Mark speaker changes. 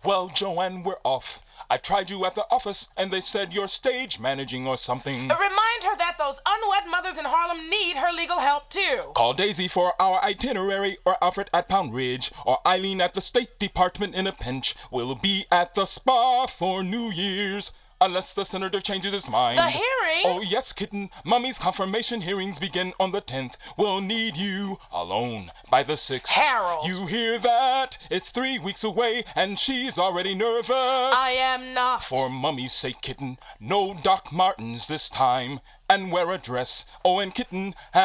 Speaker 1: Well, Joanne, we're off. I tried you at the office, and they said you're stage managing or something.
Speaker 2: Remind her that those unwed mothers in Harlem need her legal help, too.
Speaker 1: Call Daisy for our itinerary, or Alfred at Pound Ridge, or Eileen at the State Department in a pinch. We'll be at the spa for New Year's, unless the senator changes his mind.
Speaker 2: The hearings?
Speaker 1: Oh, yes, kitten. Mummy's confirmation hearings begin on the 10th. We'll need you alone by the 6th.
Speaker 2: Harold.
Speaker 1: You hear that? It's 3 weeks away, and she's already nervous.
Speaker 2: I am not.
Speaker 1: For Mummy's sake, kitten, no Doc Martens this time. And wear a dress. Oh, and kitten,